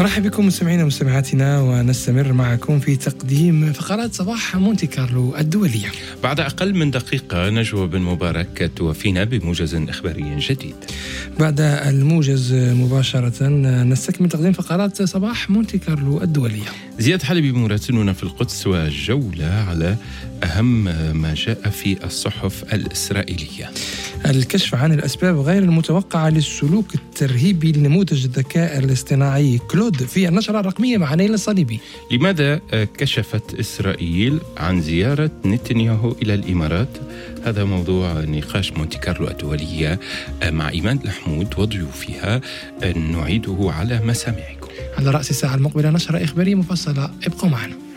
مرحبا بكم مستمعينا ومستمعاتنا، ونستمر معكم في تقديم فقرات صباح مونتي كارلو الدولية. بعد أقل من دقيقة نجوى بن مبارك توفينا بموجز إخباري جديد. بعد الموجز مباشرة نستكمل تقديم فقرات صباح مونتي كارلو الدولية. زياد حلبي مراسلنا في القدس وجولة على أهم ما جاء في الصحف الإسرائيلية. الكشف عن الأسباب غير المتوقعة للسلوك الترهيبي لنموذج الذكاء الاصطناعي كلود في النشرة الرقمية مع نيل الصليبي. لماذا كشفت إسرائيل عن زيارة نتنياهو إلى الإمارات؟ هذا موضوع نقاش مونتي كارلو الدولية مع إيمان الحمود وضيوفها، نعيده على مسامعكم. على رأس الساعة المقبلة نشرة إخبارية مفصلة، ابقوا معنا.